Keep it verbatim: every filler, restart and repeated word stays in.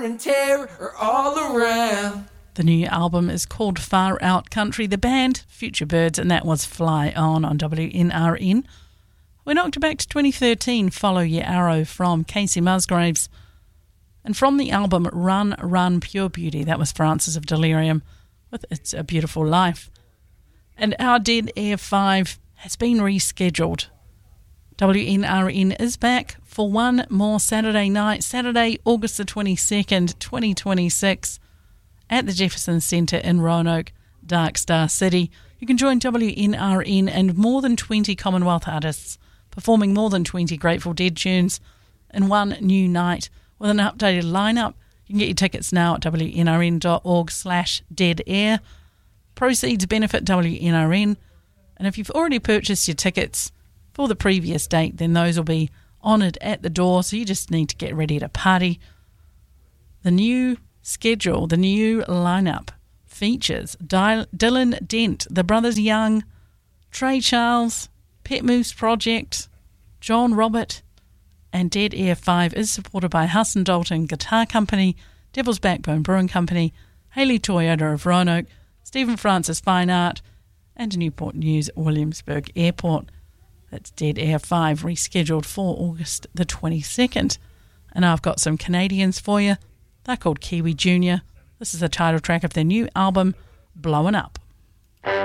and terror are all around. The new album is called Far Out Country. The band, Future Birds, and that was Fly On on W N R N. We knocked it back to twenty thirteen, Follow Your Arrow from Casey Musgraves. And from the album Run, Run, Pure Beauty, that was Francis of Delirium with It's a Beautiful Life. And our Dead Air five has been rescheduled. W N R N is back for one more Saturday night, Saturday, August the twenty-second, twenty twenty-six, at the Jefferson Centre in Roanoke, Dark Star City. You can join W N R N and more than twenty Commonwealth artists performing more than twenty Grateful Dead tunes in one new night with an updated lineup. You can get your tickets now at wnrn.org slash dead air. Proceeds benefit W N R N. And if you've already purchased your tickets for the previous date, then those will be honoured at the door, so you just need to get ready to party. The new schedule, the new lineup features Dy- Dylan Dent, the Brothers Young, Trey Charles, Pet Moose Project, John Robert, and Dead Air five is supported by Husson Dalton Guitar Company, Devil's Backbone Brewing Company, Haley Toyota of Roanoke, Stephen Francis Fine Art, and Newport News Williamsburg Airport. That's Dead Air five, rescheduled for August the twenty-second. And I've got some Canadians for you. They're called Kiwi Junior. This is the title track of their new album, Blowin' Up.